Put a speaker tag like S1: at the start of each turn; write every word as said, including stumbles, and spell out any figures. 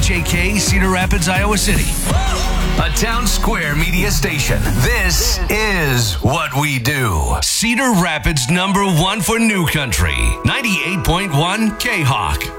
S1: H A K, Cedar Rapids, Iowa City. A Town Square media station. This is what we do. Cedar Rapids number one for New Country. ninety-eight point one K-Hawk.